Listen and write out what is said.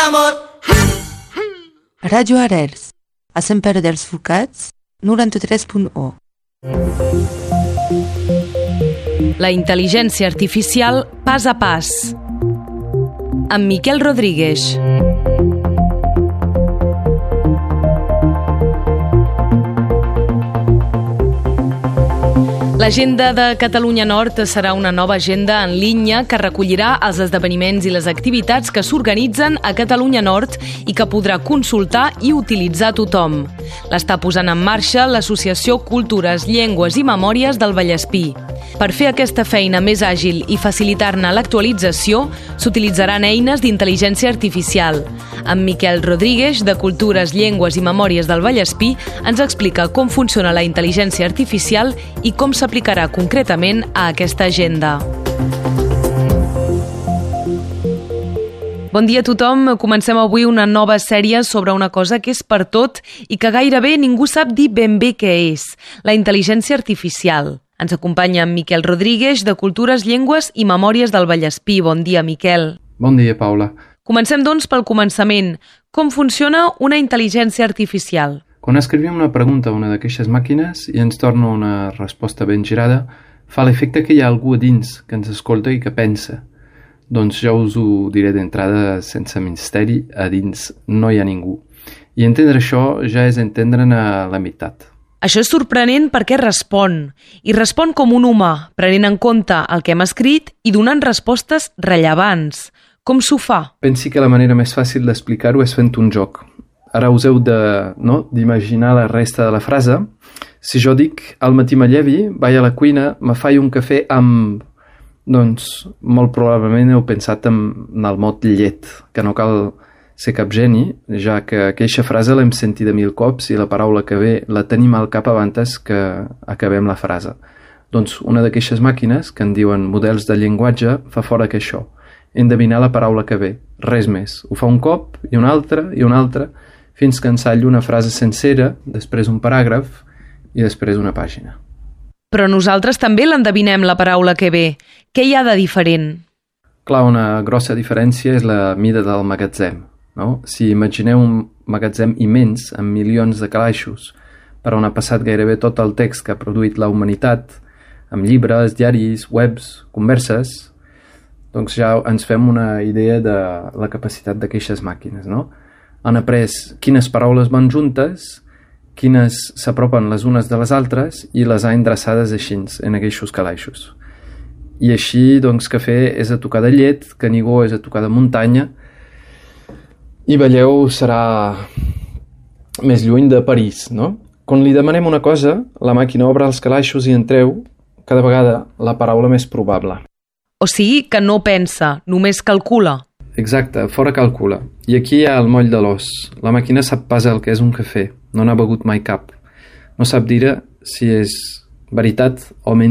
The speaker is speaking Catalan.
amor. Ràdio Arels, a Sant Pere dels Forcats, 93.1. La intel·ligència artificial pas a pas. Amb Miquel Rodríguez. L'agenda de Catalunya Nord serà una nova agenda en línia que recollirà els esdeveniments i les activitats que s'organitzen a Catalunya Nord i que podrà consultar i utilitzar tothom. L'està posant en marxa l'Associació Cultures, Llengües i Memòries del Vallespí. Per fer aquesta feina més àgil i facilitar-ne l'actualització, s'utilitzaran eines d'intel·ligència artificial. En Miquel Rodríguez, de Cultures, Llengües i Memòries del Vallespí, ens explica com funciona la intel·ligència artificial i com s'aplicarà concretament a aquesta agenda. Bon dia a tothom. Comencem avui una nova sèrie sobre una cosa que és per tot i que gairebé ningú sap dir ben bé què és, la intel·ligència artificial. Ens acompanya en Miquel Rodríguez, de Cultures, Llengües i Memòries del Vallespí. Bon dia, Miquel. Bon dia, Paula. Comencem, doncs, pel començament. Com funciona una intel·ligència artificial? Quan escrivim una pregunta a una d'aquestes màquines i ens torna una resposta ben girada, fa l'efecte que hi ha algú a dins que ens escolta i que pensa. Doncs jo us ho diré d'entrada sense misteri, a dins no hi ha ningú. I entendre això ja és entendre'n a la meitat. Això és sorprenent perquè respon, i respon com un humà, prenent en compte el que hem escrit i donant respostes rellevants. Com s'ho fa? Pensi que la manera més fàcil d'explicar-ho és fent un joc. Ara us heu d'imaginar la resta de la frase. Si jo dic, al matí me llevi, vaig a la cuina, me faig un cafè amb... Doncs molt probablement heu pensat en el mot llet, que no cal ser cap geni, ja que aquesta frase l'hem sentida 1000 cops i la paraula que ve la tenim al cap abans que acabem la frase. Doncs una d'aquestes màquines, que en diuen models de llenguatge, fa fora que això, endevinar la paraula que ve, res més. Ho fa un cop i un altre, fins que ensalli una frase sencera, després un paràgraf i després una pàgina. Però nosaltres també l'endevinem, la paraula que ve. Què hi ha de diferent? Clar, una grossa diferència és la mida del magatzem. No? Si imagineu un magatzem immens, amb milions de calaixos, per on ha passat gairebé tot el text que ha produït la humanitat, amb llibres, diaris, webs, converses, doncs ja ens fem una idea de la capacitat d'aquestes màquines, no? Han après quines paraules van juntes, quines s'apropen les unes de les altres i les ha endreçades així, en aquests calaixos. I així, doncs, cafè és a tocar de llet, Canigó és a tocar de muntanya, i Valleu serà més lluny de París, no? Quan li demanem una cosa, la màquina obre els calaixos i en treu, cada vegada, la paraula més probable. O sigui que no pensa, només calcula. Exacte, fora calcula. I aquí hi ha el moll de l'os. La màquina sap pas el que és un cafè, no n'ha begut mai cap. No sap dir si és veritat o mentida.